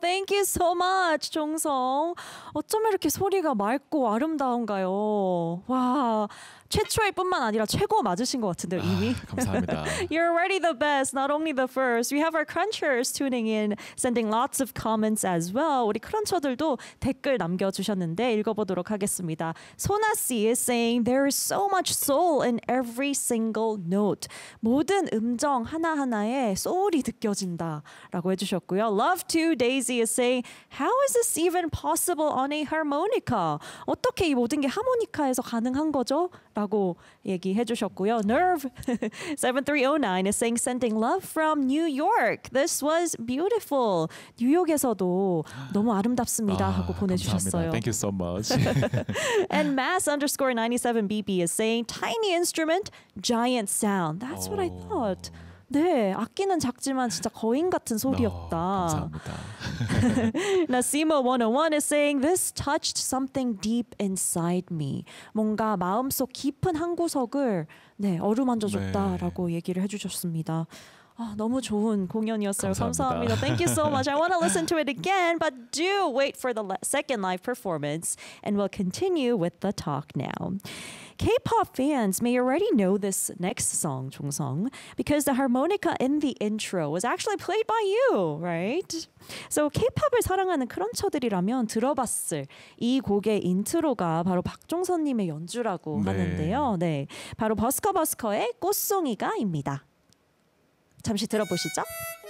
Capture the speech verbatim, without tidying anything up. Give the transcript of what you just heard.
thank you so much, 종성. 어쩜 이렇게 소리가 맑고 아름다운가요? 와, 최초일 뿐만 아니라 최고 맞으신 것 같은데요, 이미. 아, 감사합니다. You're already the best, not only the first. We have our crunchers tuning in, sending lots of comments as well. 우리 크런처들도 댓글 남겨주셨는데 읽어보도록 하겠습니다. 소나 씨 is saying there is so much soul in every single note. 모든 음정 하나하나에 소울이 느껴진다라고 해주셨고요. Love to Daisy is saying how is this even possible on a harmonica? 어떻게 이 모든 게 하모니카에서 가능한 거죠? 라고 얘기해 주셨고요. Nerve seven three zero nine is saying sending love from New York. This was beautiful. 뉴욕에서도 너무 아름답습니다 하고 아, 보내주셨어요. 감사합니다. Thank you so much. And mass underscore ninety-seven B B is saying tiny instrument, giant sound. That's what I thought. 네, 악기는 작지만 진짜 거인 같은 소리였다. 어, 감사합니다. Nasimo one oh one is saying this touched something deep inside me. 뭔가 마음속 깊은 한 구석을 네, 어루만져줬다라고 네. 얘기를 해주셨습니다. 아, 너무 좋은 공연이었어요. 감사합니다. 감사합니다. Thank you so much. I want to listen to it again, but do wait for the second live performance, and we'll continue with the talk now. K-pop fans may already know this next song, 종성, because the harmonica in the intro was actually played by you, right? So K-팝을 사랑하는 크런처들이라면 들어봤을 이 곡의 인트로가 바로 박종선님의 연주라고 네. 하는데요. 네, 바로 버스커버스커의 꽃송이가입니다. 잠시 들어보시죠.